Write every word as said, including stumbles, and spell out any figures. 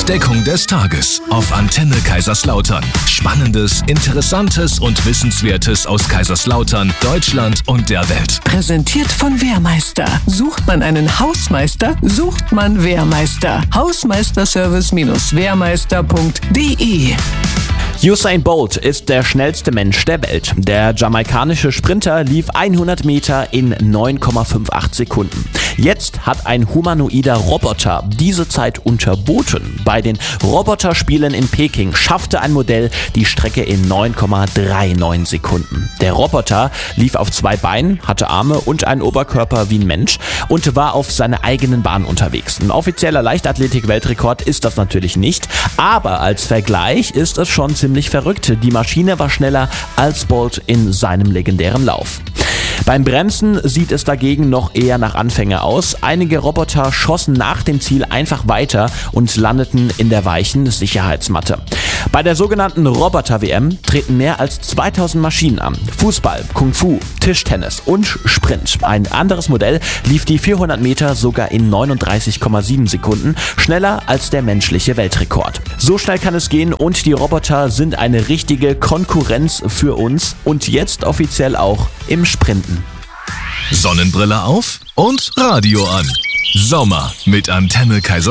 Entdeckung des Tages auf Antenne Kaiserslautern. Spannendes, Interessantes und Wissenswertes aus Kaiserslautern, Deutschland und der Welt. Präsentiert von Wehrmeister. Sucht man einen Hausmeister, sucht man Wehrmeister. Hausmeisterservice Wehrmeister punkt de. Usain Bolt ist der schnellste Mensch der Welt. Der jamaikanische Sprinter lief hundert Meter in neun Komma achtundfünfzig Sekunden. Jetzt hat ein humanoider Roboter diese Zeit unterboten. Bei den Roboterspielen in Peking schaffte ein Modell die Strecke in neun Komma neununddreißig Sekunden. Der Roboter lief auf zwei Beinen, hatte Arme und einen Oberkörper wie ein Mensch und war auf seiner eigenen Bahn unterwegs. Ein offizieller Leichtathletik-Weltrekord ist das natürlich nicht, aber als Vergleich ist es schon ziemlich verrückt. Die Maschine war schneller als Bolt in seinem legendären Lauf. Beim Bremsen sieht es dagegen noch eher nach Anfänger aus. Einige Roboter schossen nach dem Ziel einfach weiter und landeten in der weichen Sicherheitsmatte. Bei der sogenannten Roboter-W M treten mehr als zweitausend Maschinen an. Fußball, Kung Fu, Tischtennis und Sprint. Ein anderes Modell lief die vierhundert Meter sogar in neununddreißig Komma sieben Sekunden, schneller als der menschliche Weltrekord. So schnell kann es gehen und die Roboter sind eine richtige Konkurrenz für uns und jetzt offiziell auch im Sprinten. Sonnenbrille auf und Radio an. Sommer mit Antenne Kaiserslautern.